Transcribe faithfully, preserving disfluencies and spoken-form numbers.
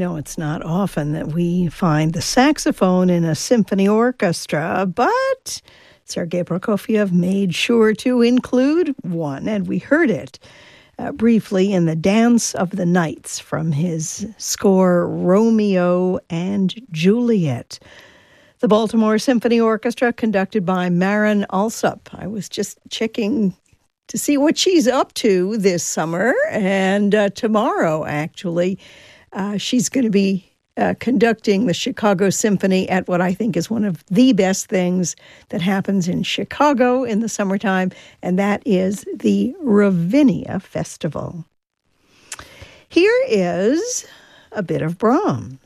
know, it's not often that we find the saxophone in a symphony orchestra, but Sergei Prokofiev made sure to include one, and we heard it uh, briefly in the Dance of the Nights from his score Romeo and Juliet. The Baltimore Symphony Orchestra, conducted by Marin Alsop. I was just checking to see what she's up to this summer, and uh, tomorrow, actually, uh, she's going to be uh, conducting the Chicago Symphony at what I think is one of the best things that happens in Chicago in the summertime, and that is the Ravinia Festival. Here is a bit of Brahms.